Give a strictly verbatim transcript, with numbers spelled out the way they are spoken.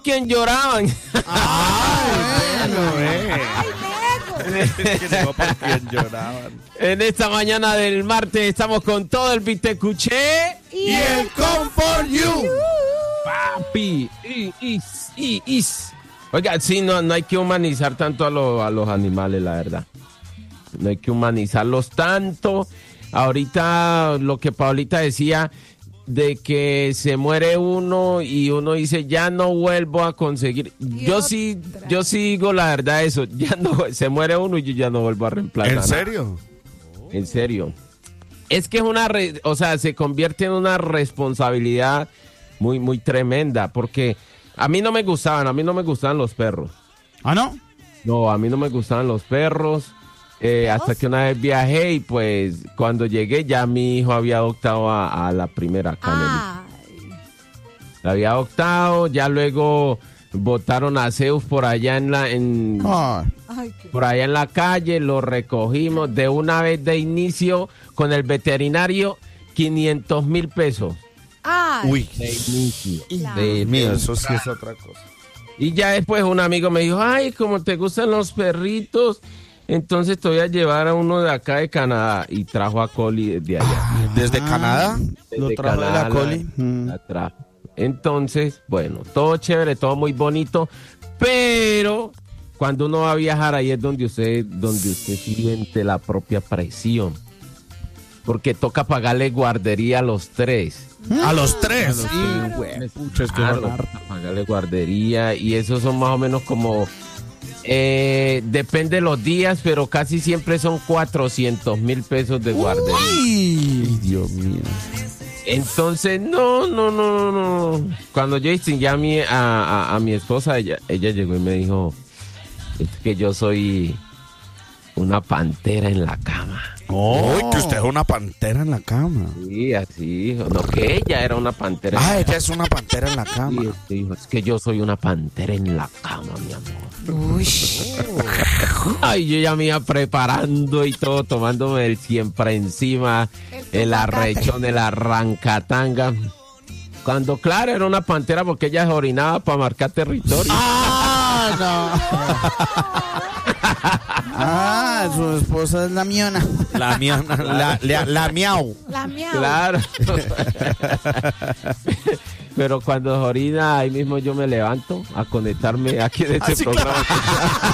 quien lloraban. Ay, bueno, eh. Que llegó por quien lloraban. En esta mañana del martes estamos con todo el Vitecuché Y el Comfort You. papi. Y, is, y, is. Oiga, sí, no, no hay que humanizar tanto a, lo, a los animales, la verdad. No hay que humanizarlos tanto. Ahorita lo que Paulita decía de que se muere uno y uno dice ya no vuelvo a conseguir. Yo otra. sí, yo sí digo la verdad eso. Ya no se muere uno y yo ya no vuelvo a reemplazar. ¿En serio? En serio. Es que es una, re- o sea, se convierte en una responsabilidad muy, muy tremenda, porque a mí no me gustaban, a mí no me gustaban los perros. ¿Ah, no? No, a mí no me gustaban los perros, eh, hasta que una vez viajé y pues cuando llegué ya mi hijo había adoptado a, a la primera Canelita. Ay, La había adoptado, ya luego botaron a Zeus por allá en la, en, Ay. ay, qué... por allá en la calle, lo recogimos de una vez de inicio con el veterinario, quinientos mil pesos Ay, Uy. de inicio. Claro. De- Mío, de- eso sí es otra cosa. Y ya después un amigo me dijo, ay, como te gustan los perritos, entonces te voy a llevar a uno de acá de Canadá. Y trajo a Coli desde allá. ¿Desde Canadá? Lo Desde trajo de la Canadá Coli. Mm. la trajo. Entonces, bueno, todo chévere, todo muy bonito, pero cuando uno va a viajar ahí es donde usted, donde usted siente la propia presión. Porque toca pagarle guardería a los tres. A los tres. Sí, Sí, güey. pucha, es que Claro, van a- pagarle guardería y esos son más o menos como eh, depende de los días, pero casi siempre son cuatrocientos mil pesos de guardería. Uy. Dios mío. Entonces, no, no, no, no, no. Cuando yo distinguí a mi, a, a, a mi esposa, ella, ella llegó y me dijo, es que yo soy una pantera en la cama. Uy, que usted es una pantera en la cama. Sí, así dijo. No, que ella era una pantera. Ah, en la ella es una pantera en la cama. cama. Y este dijo, es que yo soy una pantera en la cama, mi amor. uy. Ay, yo ya me iba preparando y todo, tomándome el siempre encima, El el arrechón, el arrancatanga. Cuando, claro, era una pantera porque ella se orinaba para marcar territorio. Ah, no. Ah, su esposa es la miona. La mía, la, la, la miau. La miau. Claro. Pero cuando se orina, ahí mismo yo me levanto a conectarme aquí en este Así, programa.